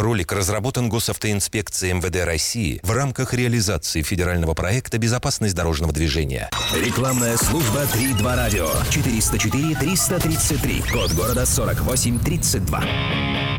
Ролик разработан Госавтоинспекцией МВД России в рамках реализации федерального проекта «Безопасность дорожного движения». Рекламная служба 3-2 радио. 404-333. Код города 4832.